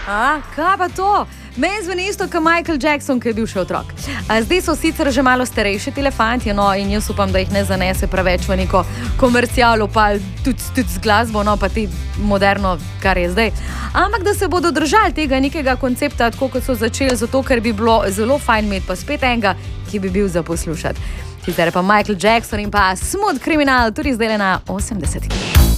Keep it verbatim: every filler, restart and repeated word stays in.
A, kaj pa to? Meni zveni isto, kot Michael Jackson, ki je bil še otrok. A zdaj so sicer že malo starejši ti elefanti, no, in jaz upam, da jih ne zanese preveč v neko komercialo, pa tudi, tudi z glasbo, no, pa ti moderno, kar je zdaj. Ampak da se bodo držali tega nekega koncepta, tako kot so začeli, zato ker bi bilo zelo fajn imeti pa spet enega, ki bi bil za poslušati. Sicer pa Michael Jackson in pa Smooth Criminal, tudi zdaj na osemdesetih.